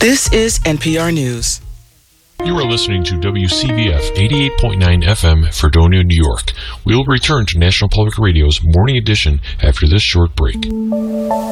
This is NPR News. You are listening to WCVF 88.9 FM, Fredonia, New York. We will return to National Public Radio's Morning Edition after this short break.